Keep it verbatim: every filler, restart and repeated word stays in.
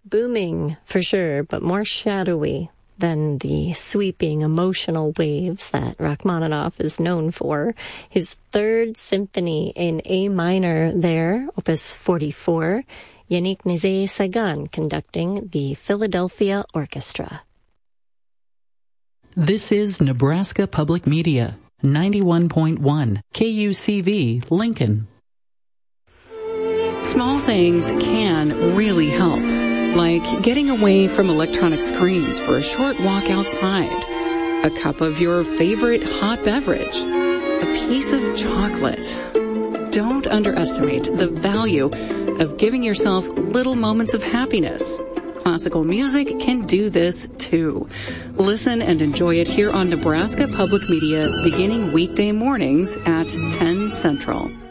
Booming, for sure, but more shadowy than the sweeping emotional waves that Rachmaninoff is known for. His third symphony in A minor there, Opus forty-four, Yannick Nézet-Séguin conducting the Philadelphia Orchestra. This is Nebraska Public Media, ninety-one point one, K U C V, Lincoln. Small things can really help, like getting away from electronic screens for a short walk outside, a cup of your favorite hot beverage, a piece of chocolate. Don't underestimate the value of giving yourself little moments of happiness. Classical music can do this too. Listen and enjoy it here on Nebraska Public Media beginning weekday mornings at ten Central.